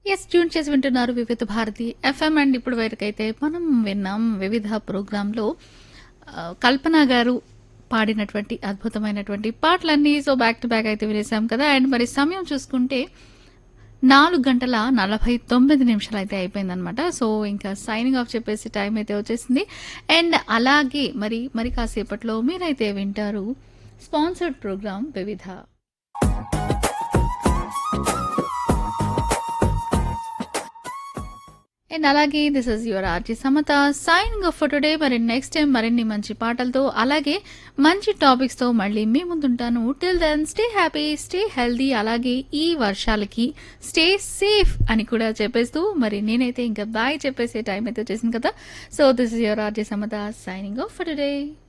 Yes tune చేసి వింటున్నారు వివిధ భారతి ఎఫ్ఎం. అండ్ ఇప్పుడు వరకైతే మనం విన్నాం వివిధ ప్రోగ్రాంలో కల్పన గారు పాడినటువంటి అద్భుతమైనటువంటి పాటలన్నీ. సో బ్యాక్ టు బ్యాక్ అయితే వినేసాం కదా. అండ్ మరి సమయం చూసుకుంటే 4:49 అయితే అయిపోయిందనమాట. సో ఇంకా సైనింగ్ ఆఫ్ చెప్పేసి టైం అయితే వచ్చేసింది. అండ్ అలాగే మరి కాసేపట్లో మీరైతే వింటారు స్పాన్సర్డ్ ప్రోగ్రామ్ వివిధ. అండ్ అలాగే this is your RG Samata signing off for today. మరి నెక్స్ట్ టైం మరిన్ని మంచి పాటలతో అలాగే మంచి టాపిక్స్ తో మళ్ళీ మీ ముందుంటాను. Till then stay happy, stay healthy, అలాగే ఈ వర్షాలకి స్టే సేఫ్ అని కూడా చెప్పేస్తూ మరి నేనైతే ఇంకా బాయ్ చెప్పేసే టైం అయితే వచ్చేసింది కదా. So this is your RG Samata signing off for today.